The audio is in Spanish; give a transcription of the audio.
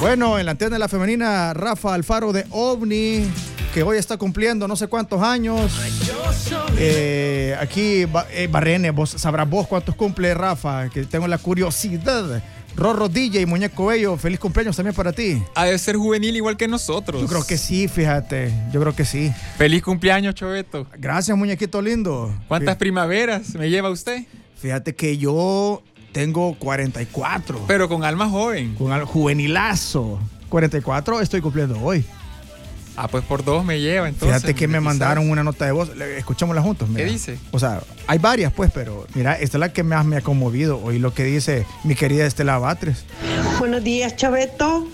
Bueno, en la antena de la femenina, Rafa Alfaro de OVNI, que hoy está cumpliendo no sé cuántos años. Aquí, Barrene, vos sabrás vos cuántos cumple Rafa, que tengo la curiosidad. Rorro DJ, Muñeco Bello, feliz cumpleaños también para ti. Ha de ser juvenil igual que nosotros. Yo creo que sí, fíjate, yo creo que sí. Feliz cumpleaños, Choveto. Gracias, muñequito lindo. ¿Cuántas primaveras me lleva usted? Fíjate que yo tengo 44. Pero con alma joven. Con algo juvenilazo. 44 estoy cumpliendo hoy. Ah, pues por 2 me lleva entonces. Fíjate que me mandaron una nota de voz. Escuchémosla juntos. Mira. ¿Qué dice? O sea, hay varias pues, pero mira, esta es la que más me ha conmovido. Hoy lo que dice mi querida Estela Batres. Buenos días, Choveto.